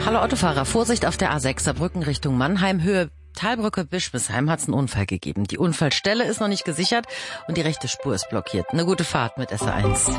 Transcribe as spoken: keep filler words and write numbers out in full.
Hallo Autofahrer, Vorsicht auf der A sechs Saarbrücken Richtung Mannheim, Höhe Talbrücke Bischmisheim hat es einen Unfall gegeben. Die Unfallstelle ist noch nicht gesichert und die rechte Spur ist blockiert. Eine gute Fahrt mit S R eins.